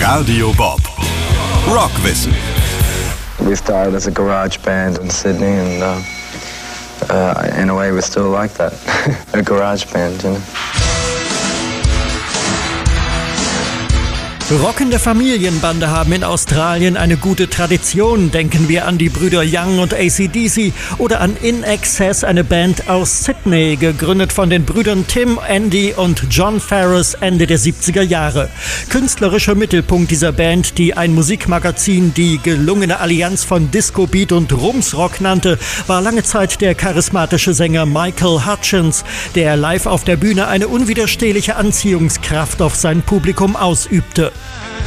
Radio Bob. Rockwissen. We started as a garage band in Sydney, and in a way we're still like that, a garage band, you know. Rockende Familienbande haben in Australien eine gute Tradition. Denken wir an die Brüder Young und AC/DC oder an In Excess, eine Band aus Sydney, gegründet von den Brüdern Tim, Andy und John Farris Ende der 70er Jahre. Künstlerischer Mittelpunkt dieser Band, die ein Musikmagazin die gelungene Allianz von Disco Beat und Rumsrock nannte, war lange Zeit der charismatische Sänger Michael Hutchence, der live auf der Bühne eine unwiderstehliche Anziehungskraft auf sein Publikum ausübte.